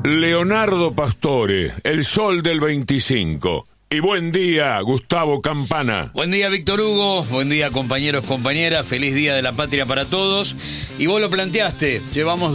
Leonardo Pastore, el sol del 25. Y buen día, Gustavo Campana. Buen día, Víctor Hugo. Buen día, compañeros, compañeras. Feliz Día de la Patria para todos. Y vos lo planteaste, llevamos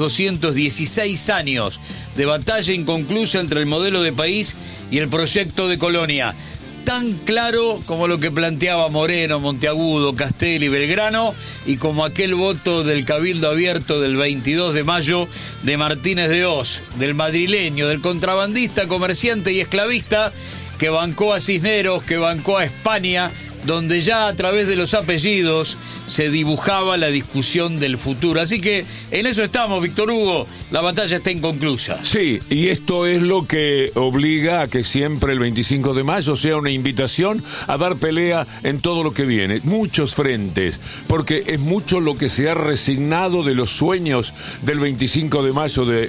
216 años de batalla inconclusa entre el modelo de país y el proyecto de colonia. Tan claro como lo que planteaba Moreno, Monteagudo, Castelli, Belgrano, y como aquel voto del Cabildo Abierto del 22 de mayo de Martínez de Hoz, del madrileño, del contrabandista, comerciante y esclavista que bancó a Cisneros, que bancó a España, donde ya a través de los apellidos se dibujaba la discusión del futuro. Así que en eso estamos, Víctor Hugo. La batalla está inconclusa. Sí, y esto es lo que obliga a que siempre el 25 de mayo sea una invitación a dar pelea en todo lo que viene. Muchos frentes, porque es mucho lo que se ha resignado de los sueños del 25 de mayo de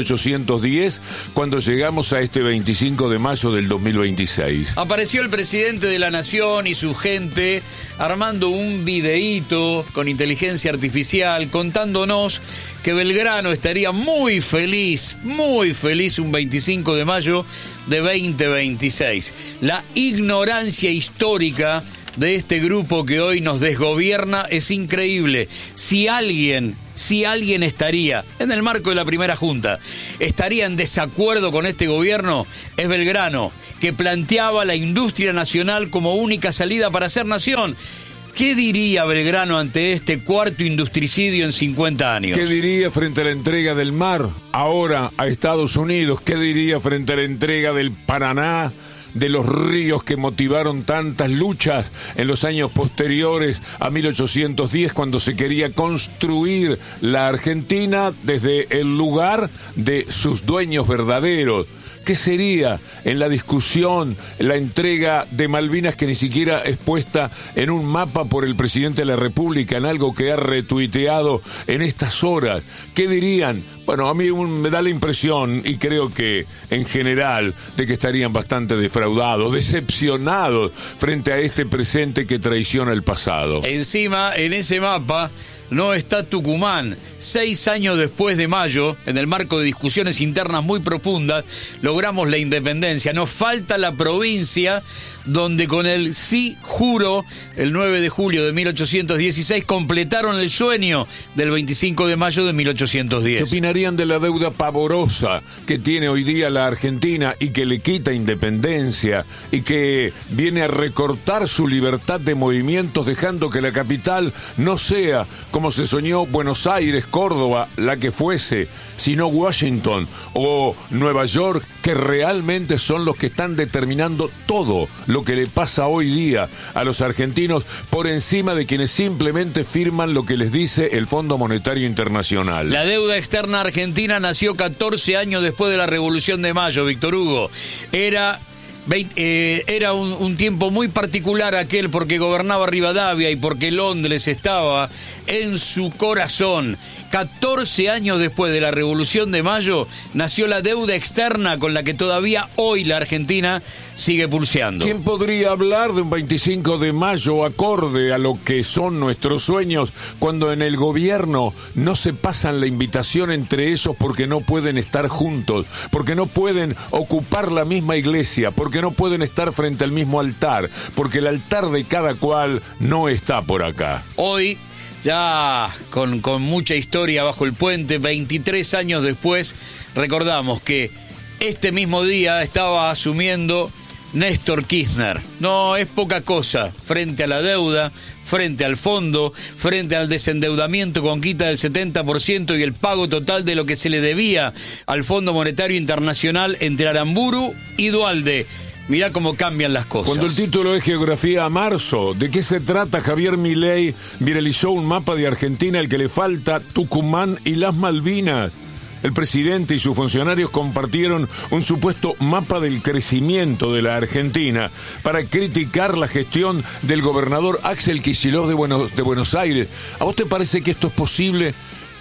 1810, cuando llegamos a este 25 de mayo del 2026. Apareció el presidente de la Nación y su gente armando un videíto con inteligencia artificial, contándonos que Belgrano estaría muy feliz un 25 de mayo de 2026. La ignorancia histórica de este grupo que hoy nos desgobierna es increíble. Si alguien estaría, en el marco de la primera junta, estaría en desacuerdo con este gobierno, es Belgrano, que planteaba la industria nacional como única salida para ser nación. ¿Qué diría Belgrano ante este cuarto industricidio en 50 años? ¿Qué diría frente a la entrega del mar ahora a Estados Unidos? ¿Qué diría frente a la entrega del Paraná, de los ríos que motivaron tantas luchas en los años posteriores a 1810, cuando se quería construir la Argentina desde el lugar de sus dueños verdaderos? ¿Qué sería en la discusión la entrega de Malvinas, que ni siquiera es puesta en un mapa por el presidente de la República, en algo que ha retuiteado en estas horas? ¿Qué dirían? Bueno, a mí me da la impresión, y creo que en general, de que estarían bastante defraudados, decepcionados frente a este presente que traiciona el pasado. Encima, en ese mapa no está Tucumán. 6 años después de mayo, en el marco de discusiones internas muy profundas, logramos la independencia. Nos falta la provincia donde con el sí juro, el 9 de julio de 1816, completaron el sueño del 25 de mayo de 1810. ¿Qué opinarían de la deuda pavorosa que tiene hoy día la Argentina y que le quita independencia y que viene a recortar su libertad de movimientos, dejando que la capital no sea, como se soñó, Buenos Aires, Córdoba, la que fuese, sino Washington o Nueva York, que realmente son los que están determinando todo lo que le pasa hoy día a los argentinos, por encima de quienes simplemente firman lo que les dice el Fondo Monetario Internacional? La deuda externa argentina nació 14 años después de la Revolución de Mayo, Víctor Hugo. Era un tiempo muy particular aquel, porque gobernaba Rivadavia y porque Londres estaba en su corazón. 14 años después de la Revolución de Mayo nació la deuda externa con la que todavía hoy la Argentina sigue pulseando. ¿Quién podría hablar de un 25 de mayo acorde a lo que son nuestros sueños, cuando en el gobierno no se pasan la invitación entre ellos porque no pueden estar juntos, porque no pueden ocupar la misma iglesia, porque no pueden estar frente al mismo altar, porque el altar de cada cual no está por acá? Hoy, ya con mucha historia bajo el puente, 23 años después, recordamos que este mismo día estaba asumiendo Néstor Kirchner. No es poca cosa frente a la deuda, frente al fondo, frente al desendeudamiento con quita del 70% y el pago total de lo que se le debía al Fondo Monetario Internacional entre Aramburu y Duhalde. Mirá cómo cambian las cosas. Cuando el título es Geografía a marzo, ¿de qué se trata? Javier Milei viralizó un mapa de Argentina al que le falta Tucumán y las Malvinas. El presidente y sus funcionarios compartieron un supuesto mapa del crecimiento de la Argentina para criticar la gestión del gobernador Axel Kicillof de Buenos Aires. ¿A vos te parece que esto es posible?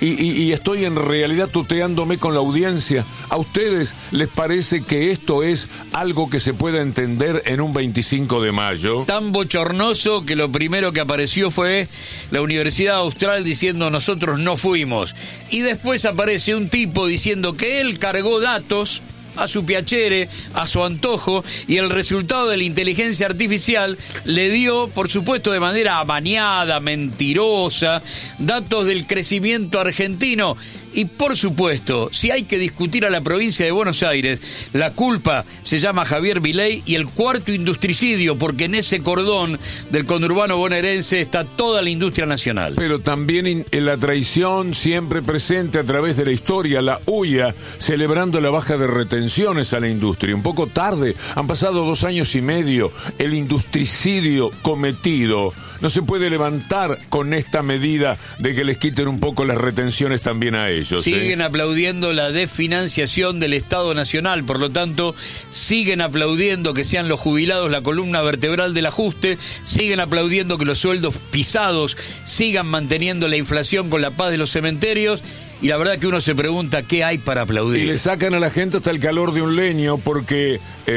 y estoy en realidad tuteándome con la audiencia. ¿A ustedes les parece que esto es algo que se pueda entender en un 25 de mayo? Tan bochornoso que lo primero que apareció fue la Universidad Austral diciendo nosotros no fuimos. Y después aparece un tipo diciendo que él cargó datos a su piacere, a su antojo, y el resultado de la inteligencia artificial le dio, por supuesto de manera amañada, mentirosa, datos del crecimiento argentino. Y por supuesto, si hay que discutir a la provincia de Buenos Aires, la culpa se llama Javier Milei y el cuarto industricidio, porque en ese cordón del conurbano bonaerense está toda la industria nacional. Pero también en la traición siempre presente a través de la historia, la UIA, celebrando la baja de retenciones a la industria. Un poco tarde, han pasado 2 años y medio, el industricidio cometido no se puede levantar con esta medida de que les quiten un poco las retenciones también a ellos. Siguen aplaudiendo la desfinanciación del Estado Nacional, por lo tanto, siguen aplaudiendo que sean los jubilados la columna vertebral del ajuste, siguen aplaudiendo que los sueldos pisados sigan manteniendo la inflación con la paz de los cementerios. Y la verdad que uno se pregunta qué hay para aplaudir. Y le sacan a la gente hasta el calor de un leño porque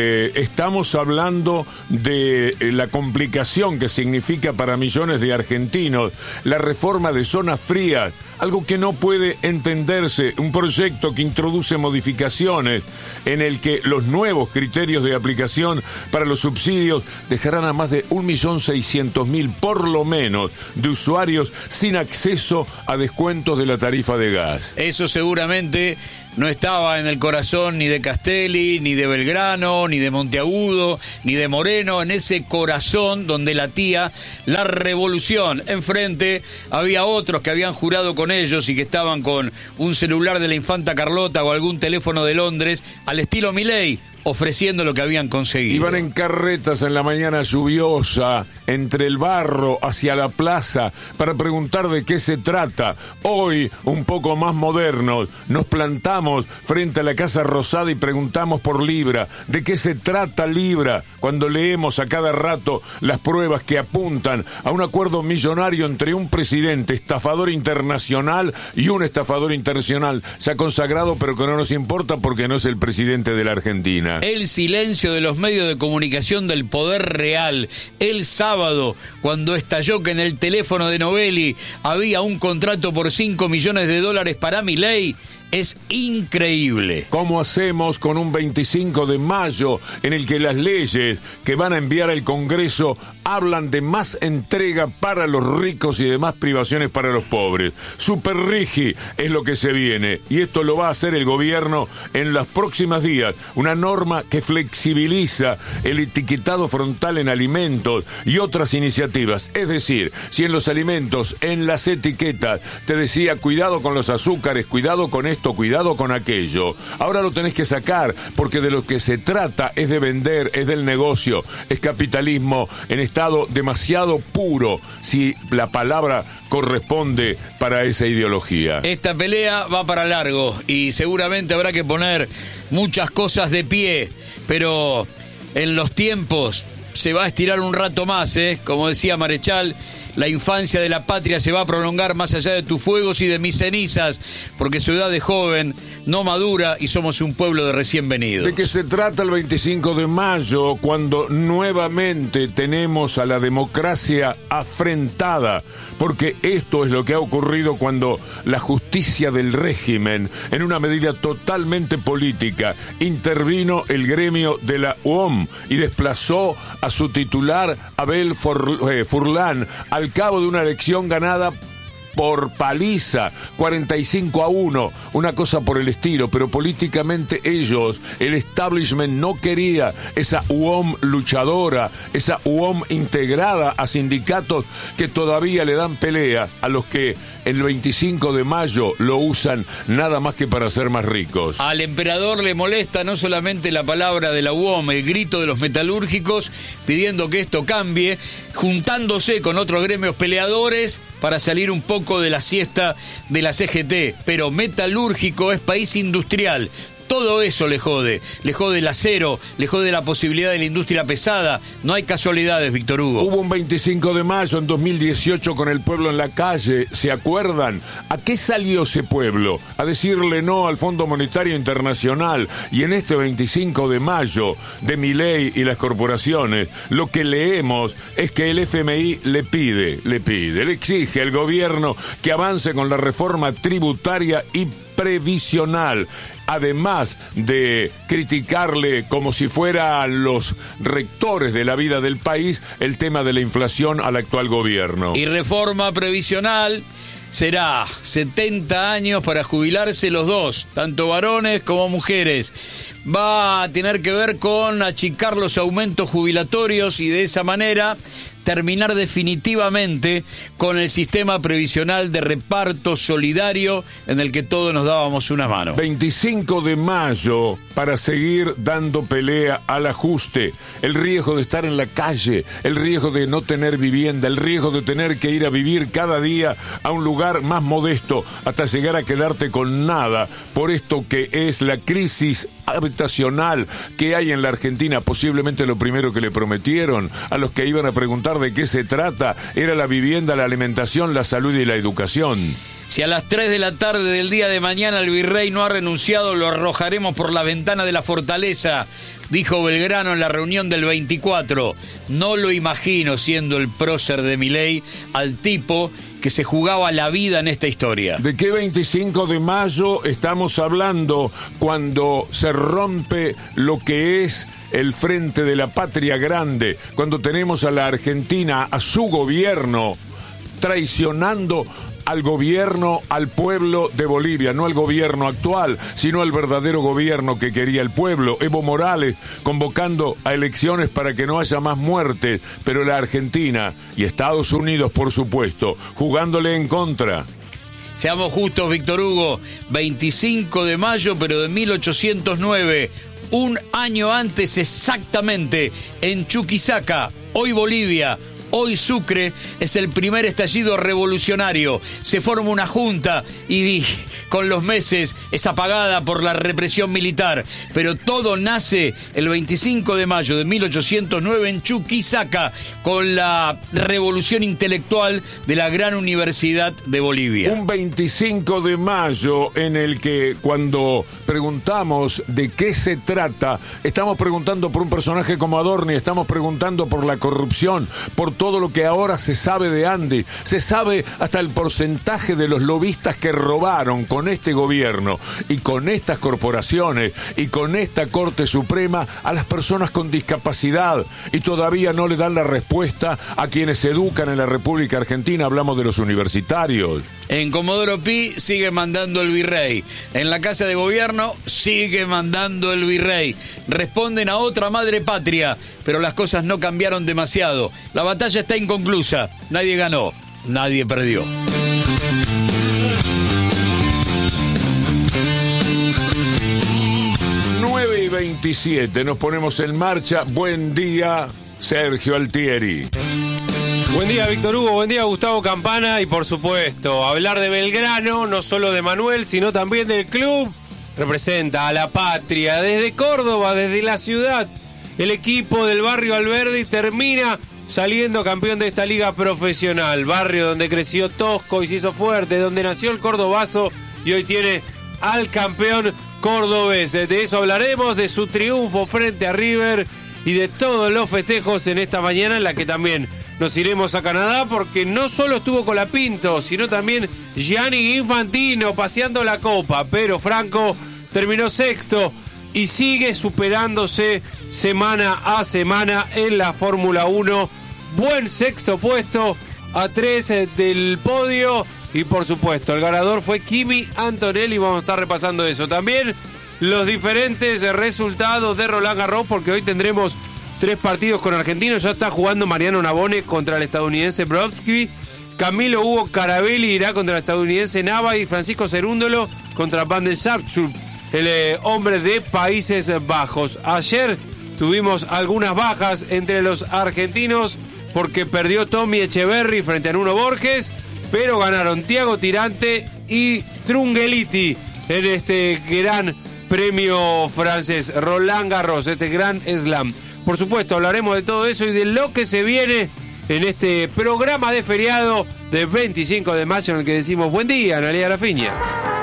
estamos hablando de la complicación que significa para millones de argentinos la reforma de zonas frías, algo que no puede entenderse, un proyecto que introduce modificaciones en el que los nuevos criterios de aplicación para los subsidios dejarán a más de 1.600.000 por lo menos de usuarios sin acceso a descuentos de la tarifa de gas. Eso seguramente no estaba en el corazón ni de Castelli, ni de Belgrano, ni de Monteagudo, ni de Moreno, en ese corazón donde latía la revolución. Enfrente había otros que habían jurado con ellos y que estaban con un celular de la infanta Carlota o algún teléfono de Londres, al estilo Milei, ofreciendo lo que habían conseguido. Iban en carretas en la mañana lluviosa, entre el barro hacia la plaza, para preguntar de qué se trata. Hoy, un poco más modernos, nos plantamos frente a la Casa Rosada y preguntamos por Libra. ¿De qué se trata Libra? Cuando leemos a cada rato las pruebas que apuntan a un acuerdo millonario entre un presidente estafador internacional y un estafador internacional ya consagrado, pero que no nos importa porque no es el presidente de la Argentina. El silencio de los medios de comunicación del poder real. El sábado, cuando estalló que en el teléfono de Novelli había un contrato por $5 millones para Milei, es increíble. ¿Cómo hacemos con un 25 de mayo en el que las leyes que van a enviar al Congreso hablan de más entrega para los ricos y de más privaciones para los pobres? Superrigi es lo que se viene, y esto lo va a hacer el gobierno en los próximos días. Una norma que flexibiliza el etiquetado frontal en alimentos y otras iniciativas. Es decir, si en los alimentos, en las etiquetas, te decía cuidado con los azúcares, cuidado con esto, cuidado con aquello, ahora lo tenés que sacar, porque de lo que se trata es de vender, es del negocio, es capitalismo en estado demasiado puro, si la palabra corresponde para esa ideología. Esta pelea va para largo y seguramente habrá que poner muchas cosas de pie, pero en los tiempos se va a estirar un rato más, como decía Marechal. La infancia de la patria se va a prolongar más allá de tus fuegos y de mis cenizas, porque su edad de joven no madura y somos un pueblo de recién venidos. ¿De qué se trata el 25 de mayo cuando nuevamente tenemos a la democracia afrentada? Porque esto es lo que ha ocurrido cuando la justicia del régimen, en una medida totalmente política, intervino el gremio de la UOM y desplazó a su titular, Abel Furlan, al cabo de una elección ganada por paliza, 45-1, una cosa por el estilo, pero políticamente ellos, el establishment no quería esa UOM luchadora, esa UOM integrada a sindicatos que todavía le dan pelea a los que el 25 de mayo lo usan nada más que para ser más ricos. Al emperador le molesta no solamente la palabra de la UOM, el grito de los metalúrgicos pidiendo que esto cambie, juntándose con otros gremios peleadores para salir un poco de la siesta de la CGT. Pero metalúrgico es país industrial. Todo eso le jode el acero, le jode la posibilidad de la industria pesada. No hay casualidades, Víctor Hugo. Hubo un 25 de mayo en 2018 con el pueblo en la calle, ¿se acuerdan? ¿A qué salió ese pueblo? A decirle no al Fondo Monetario Internacional. Y en este 25 de mayo de Milei y las corporaciones, lo que leemos es que el FMI le exige al gobierno que avance con la reforma tributaria y previsional, además de criticarle como si fueran los rectores de la vida del país el tema de la inflación al actual gobierno. Y reforma previsional será 70 años para jubilarse los dos, tanto varones como mujeres. Va a tener que ver con achicar los aumentos jubilatorios y de esa manera terminar definitivamente con el sistema previsional de reparto solidario en el que todos nos dábamos una mano. 25 de mayo para seguir dando pelea al ajuste, el riesgo de estar en la calle, el riesgo de no tener vivienda, el riesgo de tener que ir a vivir cada día a un lugar más modesto hasta llegar a quedarte con nada por esto que es la crisis habitacional que hay en la Argentina. Posiblemente lo primero que le prometieron a los que iban a preguntar de qué se trata era la vivienda, la alimentación, la salud y la educación. Si a las 3 de la tarde del día de mañana el virrey no ha renunciado, lo arrojaremos por la ventana de la fortaleza, dijo Belgrano en la reunión del 24. No lo imagino siendo el prócer de Milei al tipo que se jugaba la vida en esta historia. ¿De qué 25 de mayo estamos hablando cuando se rompe lo que es el Frente de la Patria Grande, cuando tenemos a la Argentina, a su gobierno, traicionando al gobierno, al pueblo de Bolivia, no al gobierno actual, sino al verdadero gobierno que quería el pueblo? Evo Morales convocando a elecciones para que no haya más muertes, pero la Argentina y Estados Unidos, por supuesto, jugándole en contra. Seamos justos, Víctor Hugo, 25 de mayo, pero de 1809, un año antes exactamente, en Chuquisaca, hoy Bolivia, hoy Sucre, es el primer estallido revolucionario. Se forma una junta y con los meses es apagada por la represión militar. Pero todo nace el 25 de mayo de 1809 en Chuquisaca, con la revolución intelectual de la gran Universidad de Bolivia. Un 25 de mayo en el que cuando preguntamos de qué se trata, estamos preguntando por un personaje como Adorni, estamos preguntando por la corrupción, por todo lo que ahora se sabe de Andy. Se sabe hasta el porcentaje de los lobistas que robaron con este gobierno y con estas corporaciones y con esta Corte Suprema a las personas con discapacidad, y todavía no le dan la respuesta a quienes se educan en la República Argentina. Hablamos de los universitarios. En Comodoro Pi sigue mandando el virrey. En la Casa de Gobierno sigue mandando el virrey. Responden a otra madre patria, pero las cosas no cambiaron demasiado. La batalla está inconclusa. Nadie ganó, nadie perdió. Y 27, nos ponemos en marcha. Buen día, Sergio Altieri. Buen día, Víctor Hugo, buen día, Gustavo Campana, y por supuesto, hablar de Belgrano, no solo de Manuel, sino también del club, representa a la patria. Desde Córdoba, desde la ciudad, el equipo del barrio Alberdi termina saliendo campeón de esta liga profesional, barrio donde creció Tosco y se hizo fuerte, donde nació el cordobazo y hoy tiene al campeón cordobés. De eso hablaremos, de su triunfo frente a River y de todos los festejos en esta mañana, en la que también nos iremos a Canadá, porque no solo estuvo Colapinto, sino también Gianni Infantino paseando la copa, pero Franco terminó sexto y sigue superándose semana a semana en la Fórmula 1. Buen sexto puesto, a 3 del podio. Y por supuesto, el ganador fue Kimi Antonelli. Vamos a estar repasando eso. También los diferentes resultados de Roland Garros, porque hoy tendremos 3 partidos con argentinos. Ya está jugando Mariano Navone contra el estadounidense Brodsky. Camilo Hugo Carabelli irá contra el estadounidense Nava, y Francisco Cerúndolo contra Van de Sarpschup, el hombre de Países Bajos. Ayer tuvimos algunas bajas entre los argentinos, porque perdió Tommy Echeverry frente a Nuno Borges, pero ganaron Thiago Tirante y Trungeliti en este gran premio francés Roland Garros, este Grand Slam. Por supuesto, hablaremos de todo eso y de lo que se viene en este programa de feriado de 25 de mayo en el que decimos buen día, Analía Grafiña.